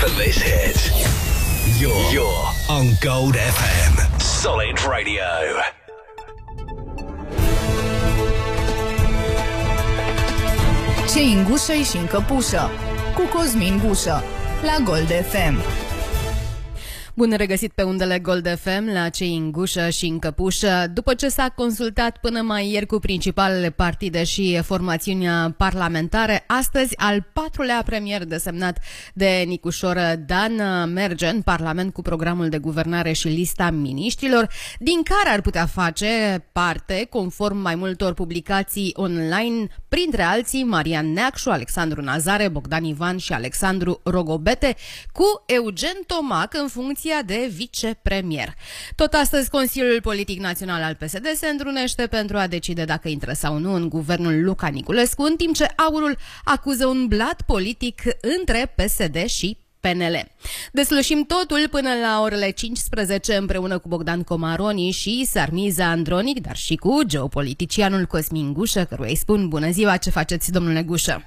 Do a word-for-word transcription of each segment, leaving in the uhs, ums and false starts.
for this hit. You're, you're on Gold F M. Solid Radio. Ce-i în gușă și în căpușă, cu Cosmin Gușă, la Gold F M. Bun regăsit pe undele Gold F M la Cei în gușă și în căpușă. După ce s-a consultat până mai ieri cu principalele partide și formațiuni parlamentare, astăzi al patrulea premier desemnat de Nicușor Dan merge în Parlament cu programul de guvernare și lista miniștrilor, din care ar putea face parte, conform mai multor publicații online, printre alții Marian Neacșu, Alexandru Nazare, Bogdan Ivan și Alexandru Rogobete, cu Eugen Tomac în funcție de vicepremier. Tot astăzi, Consiliul Politic Național al P S D se întrunește pentru a decide dacă intră sau nu în guvernul Luca Niculescu, în timp ce Aurul acuză un blat politic între P S D și P N L. Deslușim totul până la orele cincisprezece împreună cu Bogdan Comaroni și Sarmiza Andronic, dar și cu geopoliticianul Cosmin Gușă, căruia îi spun bună ziua. Ce faceți, domnule Gușă?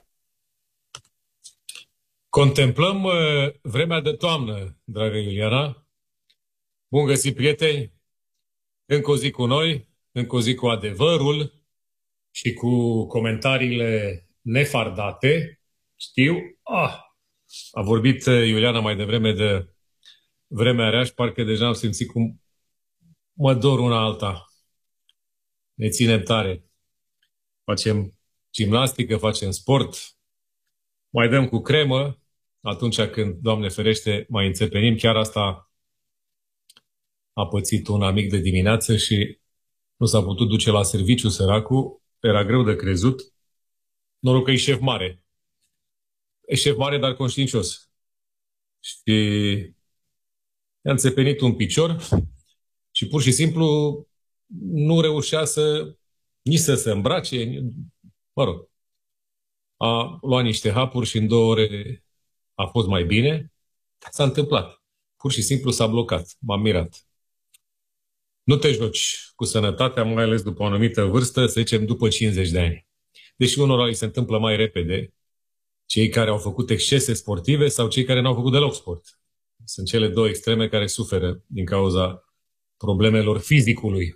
Contemplăm uh, vremea de toamnă, dragă Iuliana. Bun găsit, prieteni! Încă o zi cu noi, încă o zi cu adevărul și cu comentariile nefardate. Știu, ah, a vorbit Iuliana mai devreme de vremea rea și parcă deja am simțit cum mă dor una alta. Ne ținem tare. Facem gimnastică, facem sport, mai dăm cu cremă atunci când, Doamne ferește, mai înțepenim. Chiar asta a pățit un amic de dimineață și nu s-a putut duce la serviciu, săracul. Era greu de crezut. Noroc că e șef mare. E șef mare, dar conștiincios. Și i-a înțepenit un picior și pur și simplu nu reușea să nici să se îmbrace. Mă rog. A luat niște hapuri și în două ore a fost mai bine. S-a întâmplat. Pur și simplu s-a blocat. M-am mirat. Nu te joci cu sănătatea, mai ales după o anumită vârstă, să zicem după cincizeci de ani. Deși unora îi se întâmplă mai repede, cei care au făcut excese sportive sau cei care n-au făcut deloc sport. Sunt cele două extreme care suferă din cauza problemelor fizicului.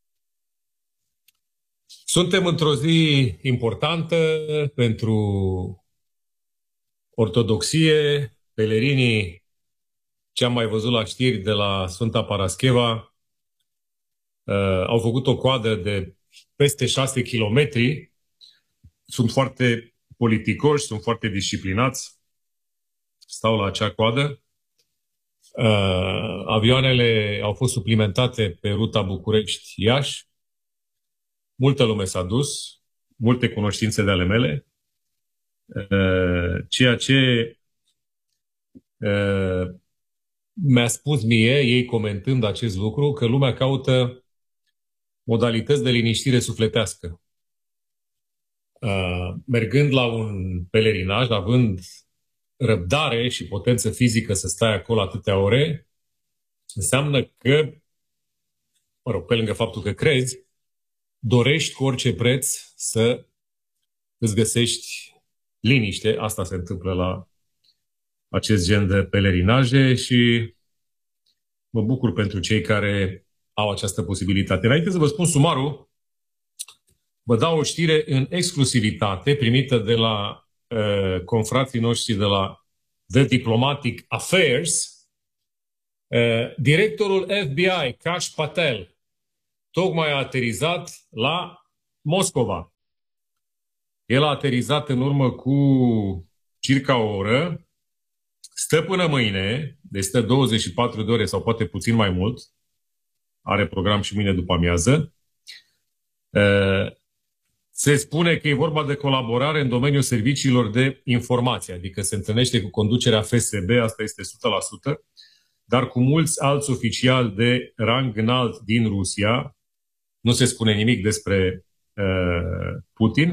Suntem într-o zi importantă pentru ortodoxie. Pelerinii, ce am mai văzut la știri de la Sfânta Parascheva, uh, au făcut o coadă de peste șase kilometri. Sunt foarte politicoși, sunt foarte disciplinați. Stau la acea coadă. Uh, avioanele au fost suplimentate pe ruta București-Iași. Multă lume s-a dus, multe cunoștințe de ale mele, ceea ce mi-a spus mie, ei comentând acest lucru, că lumea caută modalități de liniștire sufletească. Mergând la un pelerinaj, având răbdare și potență fizică să stai acolo atâtea ore, înseamnă că, mă rog, pe lângă faptul că crezi, dorești cu orice preț să îți găsești liniște. Asta se întâmplă la acest gen de pelerinaje și mă bucur pentru cei care au această posibilitate. Înainte să vă spun sumarul, vă dau o știre în exclusivitate primită de la uh, confrații noștri de la The Diplomatic Affairs. Uh, directorul F B I, Kash Patel, tocmai a aterizat la Moscova. El a aterizat în urmă cu circa o oră, stă până mâine, deci stă douăzeci și patru de ore sau poate puțin mai mult, are program și mâine după amiază. Se spune că e vorba de colaborare în domeniul serviciilor de informație, adică se întâlnește cu conducerea F S B, asta este o sută la sută, dar cu mulți alți oficiali de rang înalt din Rusia. Nu se spune nimic despre uh, Putin,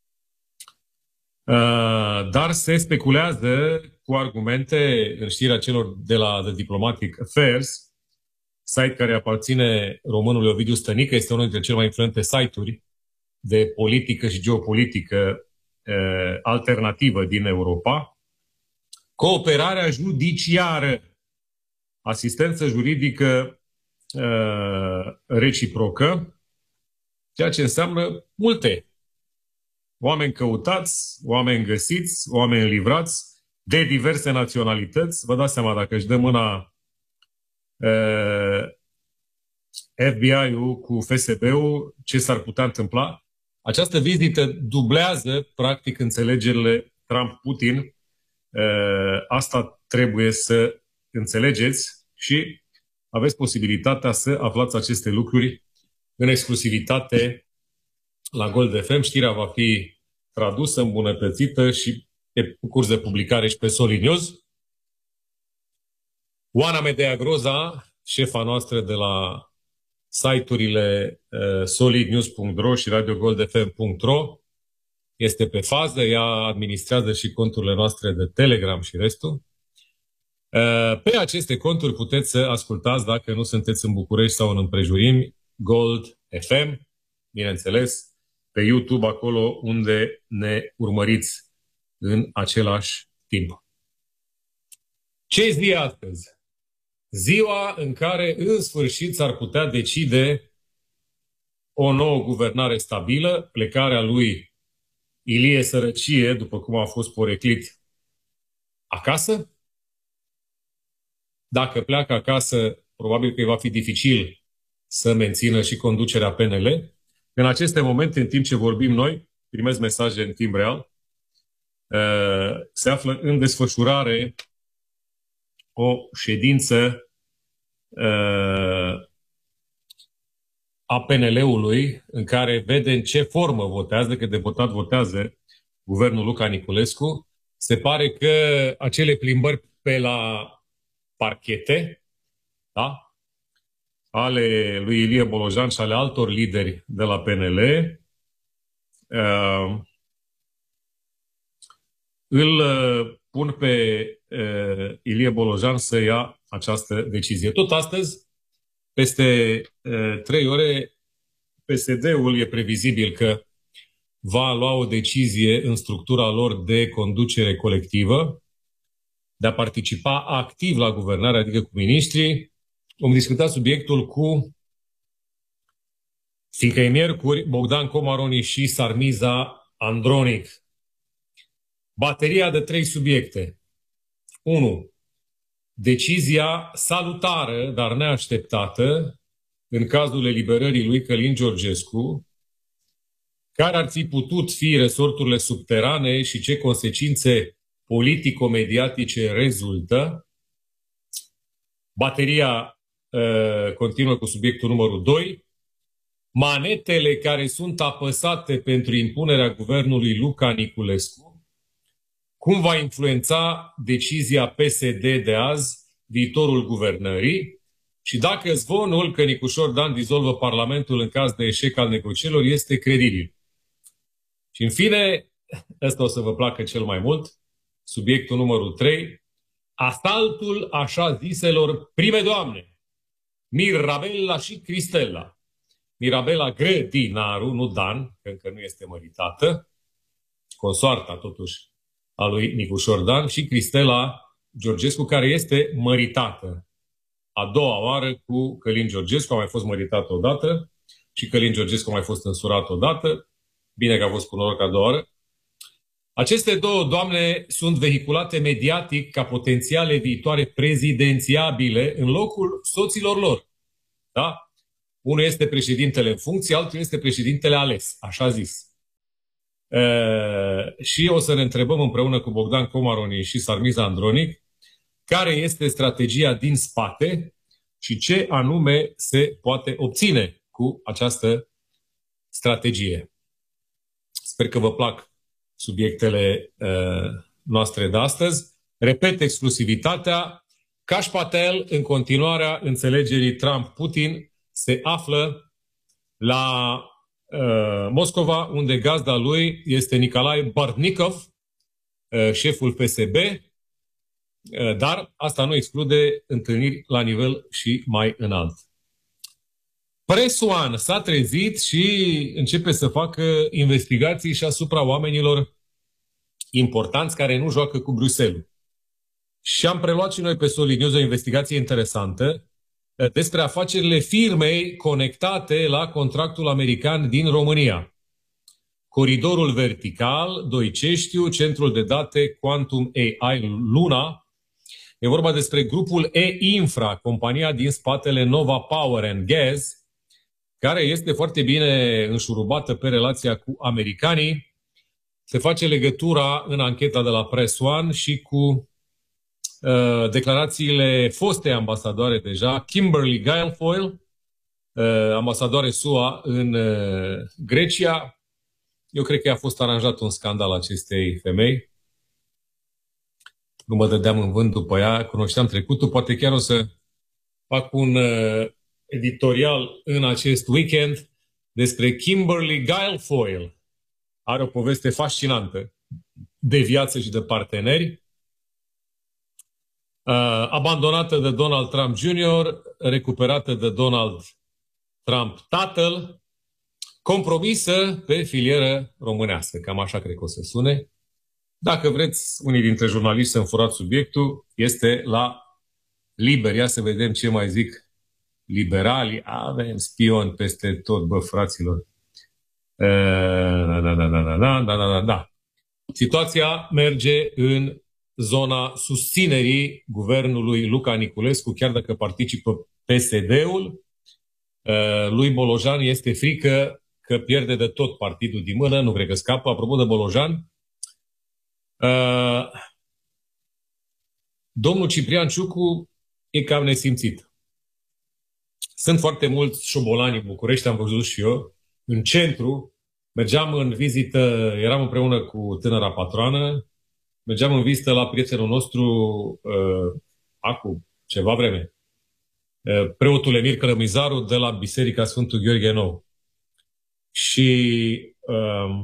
uh, dar se speculează cu argumente în știrea celor de la The Diplomatic Affairs, site care aparține românului Ovidiu Stănică, este unul dintre cele mai influente site-uri de politică și geopolitică uh, alternativă din Europa. cooperarea judiciară, asistență juridică uh, reciprocă, ceea ce înseamnă multe. Oameni căutați, oameni găsiți, oameni livrați de diverse naționalități. Vă dați seama, dacă își dă mâna uh, F B I-ul cu F S B-ul, ce s-ar putea întâmpla? Această vizită dublează, practic, înțelegerile Trump-Putin. Uh, asta trebuie să înțelegeți și aveți posibilitatea să aflați aceste lucruri în exclusivitate la Gold F M. Știrea va fi tradusă, îmbunătățită și pe curs de publicare și pe Solid News. Oana Medea Groza, șefa noastră de la site-urile uh, solid news punct ro și radio gold f m punct ro, este pe fază. Ea administrează și conturile noastre de Telegram și restul. Uh, pe aceste conturi puteți să ascultați, dacă nu sunteți în București sau în împrejurimi, Gold F M, bineînțeles, pe YouTube, acolo unde ne urmăriți în același timp. Ce zi astăzi? Ziua în care, în sfârșit, s-ar putea decide o nouă guvernare stabilă, plecarea lui Ilie Sărăcie, după cum a fost poreclit, acasă. Dacă pleacă acasă, probabil că îi va fi dificil să mențină și conducerea P N L. În aceste momente, în timp ce vorbim noi, primesc mesaje în timp real, se află în desfășurare o ședință a P N L-ului în care vede în ce formă votează, că de votat votează guvernul Luca Niculescu. Se pare că acele plimbări pe la parchete, da, ale lui Ilie Bolojan și ale altor lideri de la P N L, uh, îl pun pe uh, Ilie Bolojan să ia această decizie. Tot astăzi, peste uh, trei ore, P S D-ul e previzibil că va lua o decizie în structura lor de conducere colectivă, de a participa activ la guvernare, adică cu miniștrii. Vom discuta subiectul cu, fiindcă e miercuri, Bogdan Comaroni și Sarmiza Andronic. Bateria de trei subiecte. unu. Decizia salutară, dar neașteptată, în cazul eliberării lui Călin Georgescu, care ar fi putut fi resorturile subterane și ce consecințe politico-mediatice rezultă. Bateria uh, continuă cu subiectul numărul doi. Manetele care sunt apăsate pentru impunerea guvernului Luca Niculescu. Cum va influența decizia P S D de azi viitorul guvernării? Și dacă zvonul că Nicușor Dan dizolvă Parlamentul în caz de eșec al negocierilor este credibil. Și în fine, ăsta o să vă placă cel mai mult, subiectul numărul trei, asaltul așa ziselor prime doamne, Mirabela și Cristela. Mirabela Grădinaru, nu Dan, că încă nu este măritată, consoarta totuși a lui Nicușor Dan, și Cristela Georgescu, care este măritată a doua oară cu Călin Georgescu, a mai fost măritată odată și Călin Georgescu a mai fost însurat odată. Bine că a fost cu noroc a doua oară. Aceste două doamne sunt vehiculate mediatic ca potențiale viitoare prezidențiabile în locul soților lor. Da? Unul este președintele în funcție, altul este președintele ales, așa zis. Uh, și o să ne întrebăm împreună cu Bogdan Comaroni și Sarmiza Andronic care este strategia din spate și ce anume se poate obține cu această strategie. Sper că vă plac subiectele uh, noastre de astăzi. Repet, exclusivitatea. Kash Patel, în continuarea înțelegerii Trump-Putin, se află la uh, Moscova, unde gazda lui este Nicolae Bartnikov, uh, șeful F S B, uh, dar asta nu exclude întâlniri la nivel și mai înalt. Press One s-a trezit și începe să facă investigații și asupra oamenilor importanți care nu joacă cu Bruxelles. Și am preluat și noi pe Solid News o investigație interesantă despre afacerile firmei conectate la contractul american din România. Coridorul vertical, Doiceștiu, centrul de date Quantum A I Luna. E vorba despre grupul E-Infra, compania din spatele Nova Power and Gas, care este foarte bine înșurubată pe relația cu americanii. Se face legătura în ancheta de la Press One și cu uh, declarațiile fostei ambasadoare deja, Kimberly Guilfoyle, uh, ambasadoare S U A în uh, Grecia. Eu cred că a fost aranjat un scandal acestei femei. Nu mă dădeam în vânt după ea, cunoșteam trecutul. Poate chiar o să fac un uh, editorial în acest weekend despre Kimberly Guilfoyle. Are o poveste fascinantă de viață și de parteneri. Uh, abandonată de Donald Trump junior, recuperată de Donald Trump tatăl, compromisă pe filieră românească. Cam așa cred că o să sune. Dacă vreți, unii dintre jurnaliști să-mi furați subiectul, este la Liber. Ia să vedem ce mai zic liberalii. Avem spion peste tot, bă, fraților. Da, da, da, da, da, da, da, da. Situația merge în zona susținerii guvernului Luca Niculescu, chiar dacă participă P S D-ul. Lui Bolojan este frică că pierde de tot partidul din mână, nu cred că scapă. Apropo de Bolojan, domnul Ciprian Ciucu e cam nesimțit. Sunt foarte mulți șobolani în București, am văzut și eu, în centru. Mergeam în vizită, eram împreună cu tânăra patroană, mergeam în vizită la prietenul nostru uh, acum ceva vreme, uh, preotul Emir Cărămizaru de la Biserica Sfântul Gheorghe Nou. Și uh,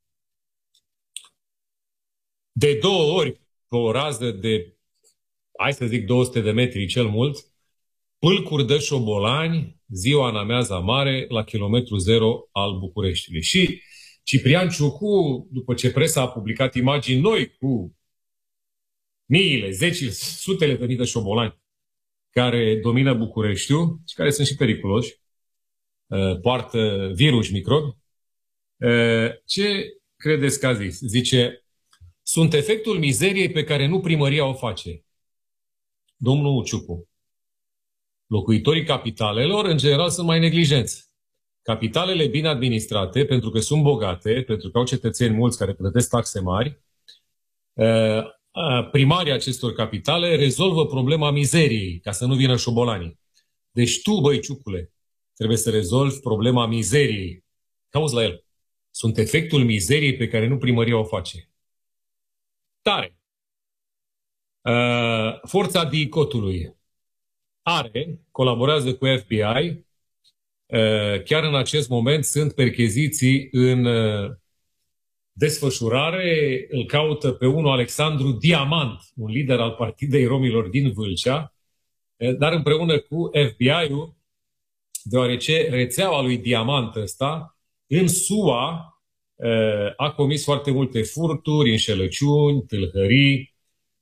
de două ori, pe o rază de, hai să zic, două sute de metri cel mult, pâlcuri de șobolani, ziua în amiaza mare, la kilometru zero al Bucureștiului. Și Ciprian Ciucu, după ce presa a publicat imagini noi cu miile, zecile, sutele de mii de șobolani care domină Bucureștiul și care sunt și periculoși, poartă virus, microbi, ce credeți că a zis? Zice, sunt efectul mizeriei pe care nu primăria o face. Domnul Ciucu, locuitorii capitalelor, în general, sunt mai neglijenți. Capitalele bine administrate, pentru că sunt bogate, pentru că au cetățeni mulți care plătesc taxe mari, primarii acestor capitale rezolvă problema mizeriei, ca să nu vină șobolanii. Deci tu, băi, Ciucule, trebuie să rezolvi problema mizeriei. Cauți la el. Sunt efectul mizeriei pe care nu primăria o face. Tare. Forța DICOT-ului are, colaborează cu F B I, chiar în acest moment sunt percheziții în desfășurare, îl caută pe unul Alexandru Diamant, un lider al Partidei Romilor din Vâlcea, dar împreună cu F B I-ul, deoarece rețeaua lui Diamant ăsta, în S U A, a comis foarte multe furturi, înșelăciuni, tâlhării,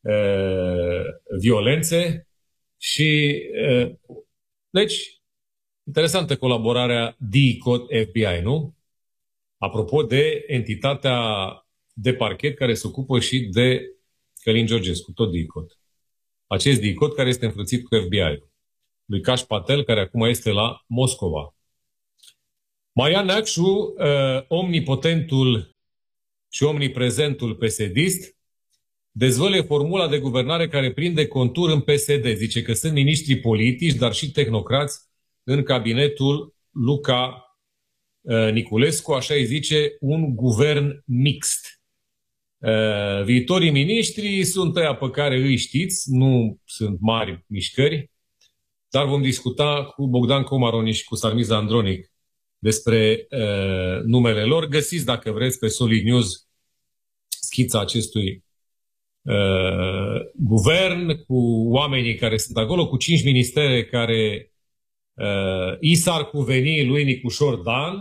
violențe și, deci, interesantă colaborarea DICOT-F B I, nu? Apropo de entitatea de parchet care se ocupă și de Călin Georgescu, tot DICOT. Acest DICOT care este înfrățit cu F B I. Lui Caș Patel, care acum este la Moscova. Marian Neacșu, uh, omnipotentul și omniprezentul P S D-ist, dezvăluie formula de guvernare care prinde contur în P S D. Zice că sunt miniștri politici, dar și tehnocrați în cabinetul Luca uh, Niculescu, așa îi zice, un guvern mixt. Uh, viitorii miniștri sunt ăia pe care îi știți, nu sunt mari mișcări, dar vom discuta cu Bogdan Comaroni și cu Sarmiza Andronic despre uh, numele lor. Găsiți, dacă vreți, pe Solid News schița acestui uh, guvern cu oamenii care sunt acolo, cu cinci ministere care uh, i s-ar cuveni lui Nicușor Dan.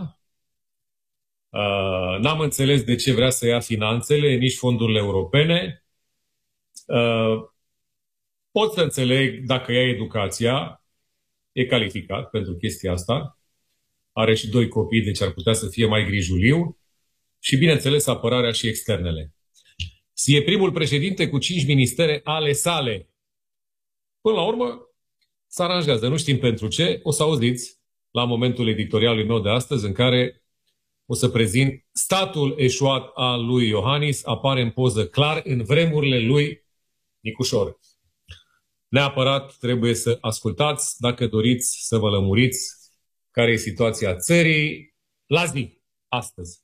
Uh, n-am înțeles de ce vrea să ia finanțele, nici fondurile europene. Uh, pot să înțeleg dacă ea educația, e calificat pentru chestia asta, are și doi copii, deci ar putea să fie mai grijuliu, și bineînțeles apărarea și externele. E primul președinte cu cinci ministere ale sale. Până la urmă, se aranjează. Nu știm pentru ce. O să auziți la momentul editorialului meu de astăzi, în care o să prezint statul eșuat al lui Iohannis, apare în poză clar în vremurile lui Nicușor. Neapărat trebuie să ascultați dacă doriți să vă lămuriți care e situația țării la zi, astăzi.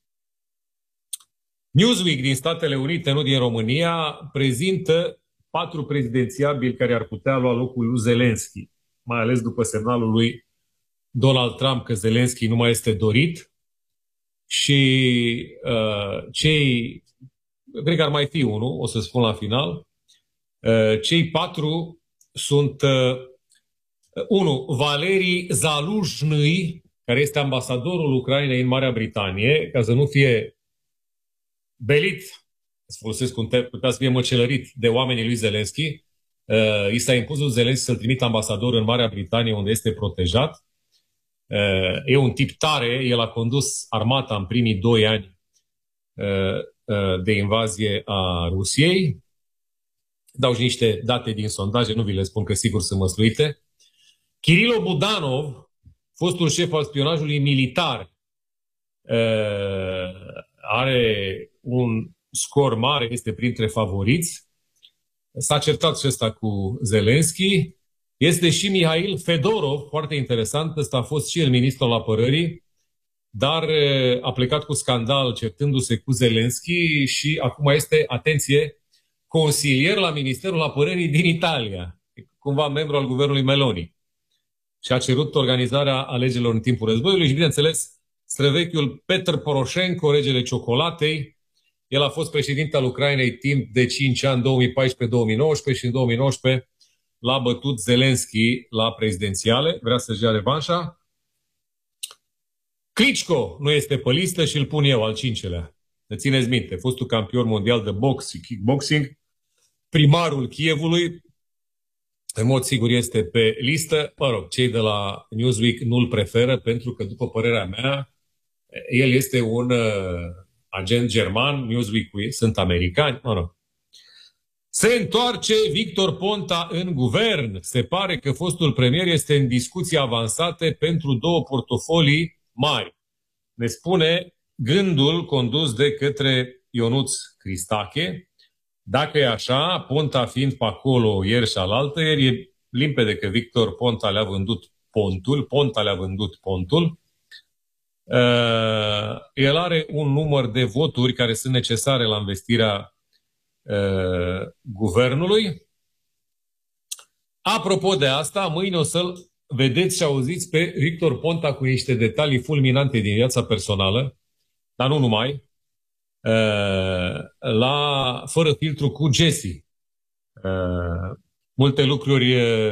Newsweek din Statele Unite, nu din România, prezintă patru prezidențiabili care ar putea lua locul lui Zelenski, mai ales după semnalul lui Donald Trump că Zelenski nu mai este dorit și uh, cei, cred că ar mai fi unul, o să spun la final, uh, cei patru sunt uh, unu, Valeri Zaluzhnyi, care este ambasadorul Ucrainei în Marea Britanie, ca să nu fie belit, să folosesc un termen, putea să fie măcelărit de oamenii lui Zelenski. Uh, I s-a impus lui Zelenski să-l trimită ambasador în Marea Britanie, unde este protejat. Uh, e un tip tare, el a condus armata în primii doi ani uh, uh, de invazie a Rusiei. Dau și niște date din sondaje, nu vi le spun că sigur sunt măsluite. Kirilo Budanov, fostul șef al spionajului militar, uh, are un scor mare, este printre favoriți. S-a certat și ăsta cu Zelenski. Este și Mihail Fedorov, foarte interesant, ăsta a fost și el ministru al apărării, dar a plecat cu scandal certându-se cu Zelenski și acum este, atenție, consilier la Ministerul Apărării din Italia, cumva membru al guvernului Meloni. Și a cerut organizarea alegerilor în timpul războiului și, bineînțeles, străvechiul Petr Poroșenko, regele ciocolatei. El a fost președinte al Ucrainei timp de cinci ani, două mii paisprezece două mii nouăsprezece, și în două mii nouăsprezece l-a bătut Zelenski la prezidențiale. Vrea să-și ia revanșa. Klitschko nu este pe listă și îl pun eu, al cincelea. Ne țineți minte, fostul campion mondial de box și kickboxing, primarul Kievului, în mod sigur este pe listă. Mă rog, cei de la Newsweek nu-l preferă pentru că, după părerea mea, el este un uh, agent german, Newsweek sunt americani, mă rog. Se întoarce Victor Ponta în guvern. Se pare că fostul premier este în discuții avansate pentru două portofolii mari. Ne spune gândul condus de către Ionuț Cristache. Dacă e așa, Ponta fiind pe acolo ieri și alaltăieri, e limpede că Victor Ponta le-a vândut pontul, Ponta le-a vândut pontul. Uh, el are un număr de voturi care sunt necesare la investirea uh, guvernului. Apropo de asta, mâine o să-l vedeți și auziți pe Victor Ponta cu niște detalii fulminante din viața personală, dar nu numai, la Fără Filtru cu Jesse. Multe lucruri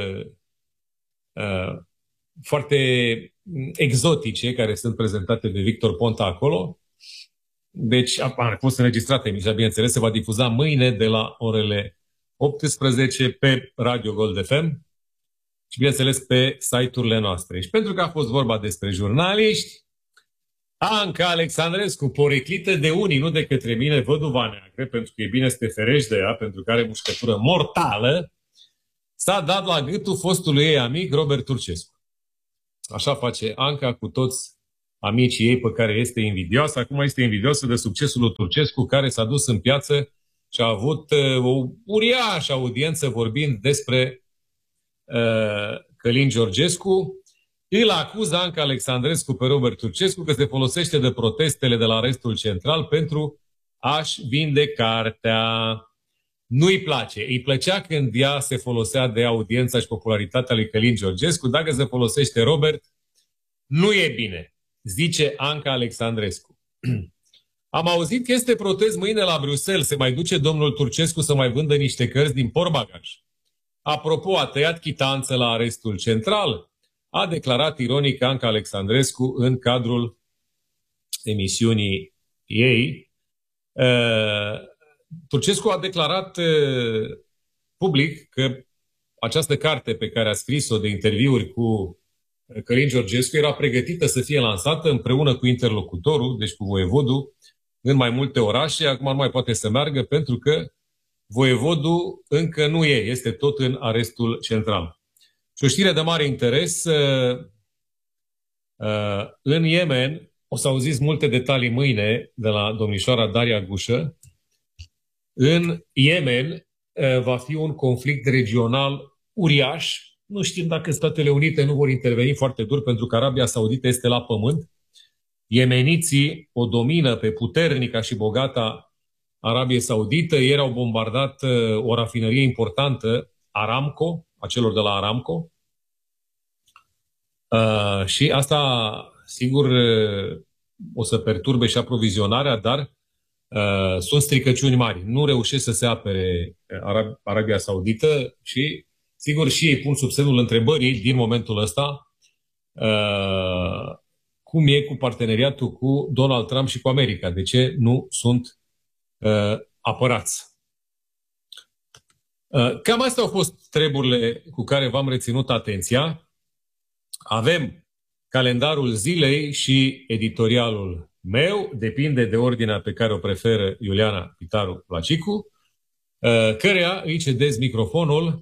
foarte exotice care sunt prezentate de Victor Ponta acolo. Deci a fost înregistrată emisiunea, bineînțeles, se va difuza mâine de la orele optsprezece pe Radio Gold F M și, bineînțeles, pe site-urile noastre. Și pentru că a fost vorba despre jurnaliști, Anca Alexandrescu, poreclită de unii, nu de către mine, văduva neagră, pentru că e bine să te ferești de ea, pentru că are mușcătură mortală, s-a dat la gâtul fostului ei amic, Robert Turcescu. Așa face Anca cu toți amicii ei pe care este invidioasă. Acum este invidioasă de succesul lui Turcescu, care s-a dus în piață și a avut uh, o uriașă audiență vorbind despre uh, Călin Georgescu. Îl acuză Anca Alexandrescu pe Robert Turcescu că se folosește de protestele de la Arestul Central pentru a-și vinde cartea. Nu-i place. Îi plăcea când ea se folosea de audiența și popularitatea lui Călin Georgescu. Dacă se folosește Robert, nu e bine, zice Anca Alexandrescu. Am auzit că este protest mâine la Bruxelles. Se mai duce domnul Turcescu să mai vândă niște cărți din portbagaj. Apropo, a tăiat chitanță la Arestul Central. A declarat ironic Anca Alexandrescu în cadrul emisiunii ei. Uh, Turcescu a declarat uh, public că această carte pe care a scris-o de interviuri cu Călin Georgescu era pregătită să fie lansată împreună cu interlocutorul, deci cu voievodul, în mai multe orașe. Acum nu mai poate să meargă pentru că voievodul încă nu e, este tot în arestul central. Și o știre de mare interes, în Yemen, o să auziți multe detalii mâine de la domnișoara Daria Gușă, în Yemen va fi un conflict regional uriaș. Nu știm dacă Statele Unite nu vor interveni foarte dur, pentru că Arabia Saudită este la pământ. Iemeniții o domină pe puternica și bogata Arabie Saudită. Ieri au bombardat o rafinărie importantă, Aramco, a celor de la Aramco. Uh, și asta, sigur, o să perturbe și aprovizionarea, dar uh, sunt stricăciuni mari. Nu reușesc să se apere Arab- Arabia Saudită și, sigur, și ei pun sub semnul întrebării, din momentul ăsta, uh, cum e cu parteneriatul cu Donald Trump și cu America. De ce nu sunt uh, apărați? Uh, cam astea au fost treburile cu care v-am reținut atenția. Avem calendarul zilei și editorialul meu, depinde de ordinea pe care o preferă Iuliana Pitaru Placicu, căreia îi cedez microfonul,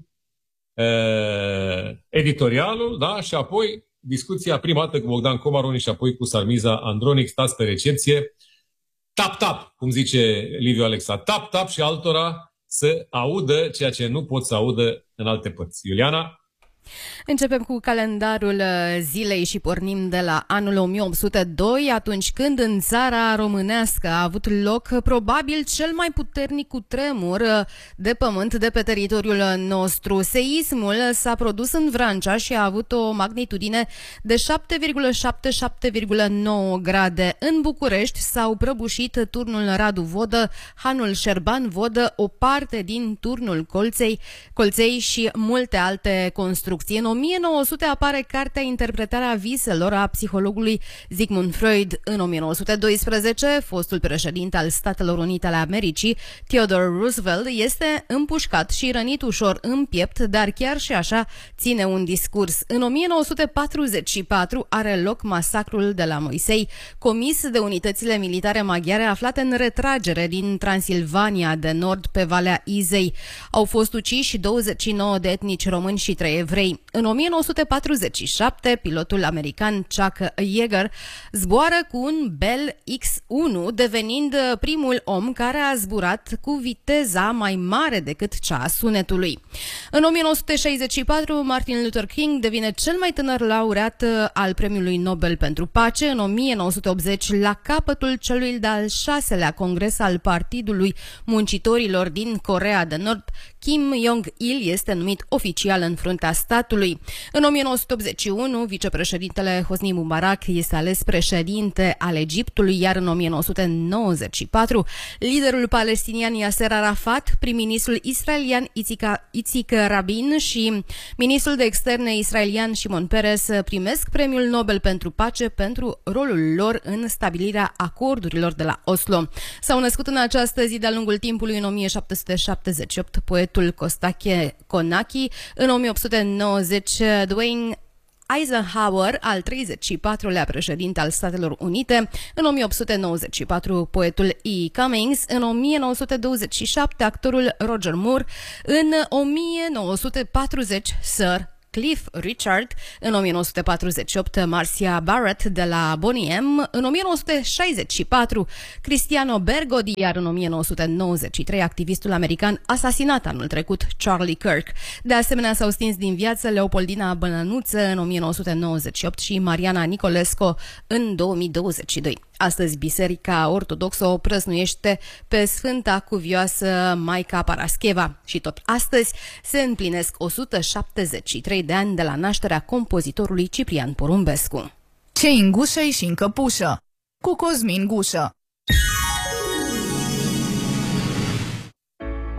editorialul, da? Și apoi discuția prima dată cu Bogdan Comaroni și apoi cu Sarmiza Andronic. Stați pe recepție. Tap-tap, cum zice Liviu Alexa, tap-tap și altora să audă ceea ce nu pot să audă în alte părți. Iuliana? Începem cu calendarul zilei și pornim de la anul o mie opt sute doi, atunci când în țara românească a avut loc probabil cel mai puternic cutremur de pământ de pe teritoriul nostru. Seismul s-a produs în Vrancea și a avut o magnitudine de șapte virgulă șapte - șapte virgulă nouă grade. În București s-au prăbușit turnul Radu Vodă, hanul Șerban Vodă, o parte din turnul Colței, Colței și multe alte construcții. În o mie nouă sute apare cartea Interpretarea viselor a psihologului Sigmund Freud. În o mie nouă sute doisprezece, fostul președinte al Statelor Unite ale Americii, Theodore Roosevelt, este împușcat și rănit ușor în piept, dar chiar și așa ține un discurs. În o mie nouă sute patruzeci și patru are loc masacrul de la Moisei, comis de unitățile militare maghiare aflate în retragere din Transilvania de Nord pe Valea Izei. Au fost uciși douăzeci și nouă de etnici români și trei evrei. În o mie nouă sute patruzeci și șapte, pilotul american Chuck Yeager zboară cu un Bell X unu, devenind primul om care a zburat cu viteza mai mare decât cea a sunetului. În o mie nouă sute șaizeci și patru, Martin Luther King devine cel mai tânăr laureat al Premiului Nobel pentru Pace. În o mie nouă sute optzeci, la capătul celui de-al șaselea congres al Partidului Muncitorilor din Coreea de Nord, Kim Jong-il este numit oficial în fruntea statului. În o mie nouă sute optzeci și unu, vicepreședintele Hosni Mubarak este ales președinte al Egiptului, iar în o mie nouă sute nouăzeci și patru, liderul palestinian Yasser Arafat, prim-ministrul israelian Yitzhak Rabin și ministrul de externe israelian Shimon Peres primesc Premiul Nobel pentru Pace pentru rolul lor în stabilirea acordurilor de la Oslo. S-au născut în această zi de-a lungul timpului în o mie șapte sute șaptezeci și opt poetul Costache Konaki, în o mie opt sute nouăzeci Dwight Eisenhower, al treizeci și patrulea președinte al Statelor Unite, în o mie opt sute nouăzeci și patru poetul E. Cummings, în o mie nouă sute douăzeci și șapte actorul Roger Moore, în o mie nouă sute patruzeci Sir Cliff Richard, în o mie nouă sute patruzeci și opt Marcia Barrett de la Boney M, în o mie nouă sute șaizeci și patru Cristiano Bergodi, iar în o mie nouă sute nouăzeci și trei activistul american asasinat anul trecut Charlie Kirk. De asemenea s-au stins din viață Leopoldina Bănănuță în o mie nouă sute nouăzeci și opt și Mariana Nicolescu în două mii douăzeci și doi. Astăzi Biserica Ortodoxă o prăznuiește pe Sfânta Cuvioasă Maica Parascheva și tot astăzi se împlinesc o sută șaptezeci și trei de ani de la nașterea compozitorului Ciprian Porumbescu. Ce-i în gușă și în căpușă, cu Cosmin Gușă.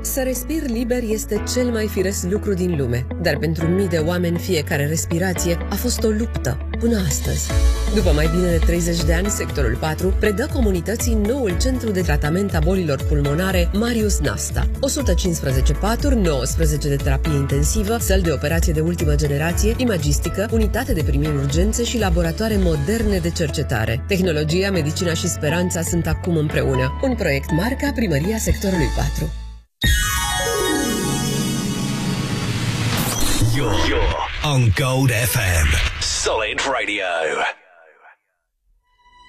Să respiri liber este cel mai firesc lucru din lume, dar pentru mii de oameni fiecare respirație a fost o luptă până astăzi. După mai bine de treizeci de ani, sectorul patru predă comunității noul centru de tratament a bolilor pulmonare Marius Nasta. o sută cincisprezece paturi, nouăsprezece de terapie intensivă, săli de operație de ultimă generație, imagistică, unitate de primiri urgențe și laboratoare moderne de cercetare. Tehnologia, medicina și speranța sunt acum împreună. Un proiect marca Primăria sectorului patru. You're, you're on Gold F M. Solid Radio.